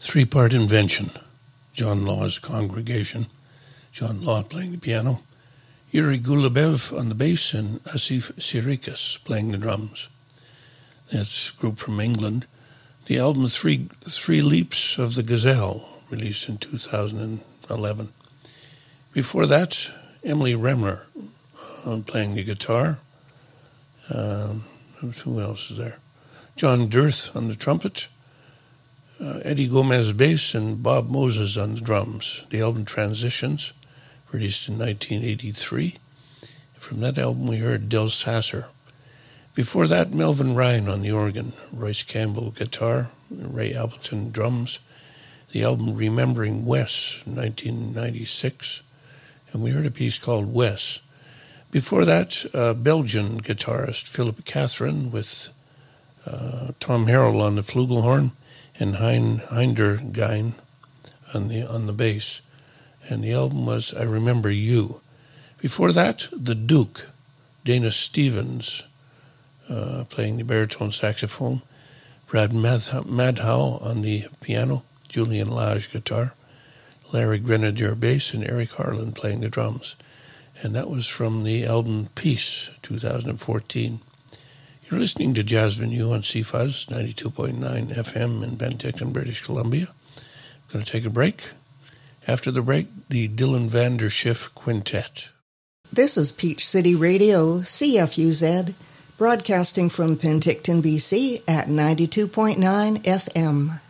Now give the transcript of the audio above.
Three-part invention. John Law's Congregation. John Law playing the piano. Yuri Gulubev on the bass and Asif Sirikas playing the drums. That's a group from England. The album Three Leaps of the Gazelle, released in 2011. Before that, Emily Remler playing the guitar. Who else is there? John Dirth on the trumpet. Eddie Gomez bass and Bob Moses on the drums. The album Transitions, released in 1983. From that album we heard Del Sasser. Before that, Melvin Ryan on the organ, Royce Campbell guitar, Ray Appleton drums. The album Remembering Wes, 1996. And we heard a piece called Wes. Before that, Belgian guitarist Philip Catherine with Tom Harrell on the flugelhorn and Heinder Gein on the bass. And the album was I Remember You. Before that, The Duke, Dana Stevens playing the baritone saxophone, Brad Madhow on the piano, Julian Lage guitar, Larry Grenadier bass, and Eric Harlan playing the drums. And that was from the album Peace, 2014. You're listening to Jazz Venue on CFuzz 92.9 FM in Penticton, British Columbia. I'm going to take a break. After the break, the Dylan Vander Schiff Quintet. This is Peach City Radio, CFUZ, broadcasting from Penticton, BC at 92.9 FM.